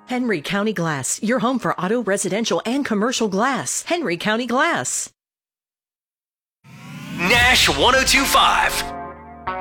Henry County Glass, your home for auto, residential, and commercial glass. Henry County Glass. Nash 1025.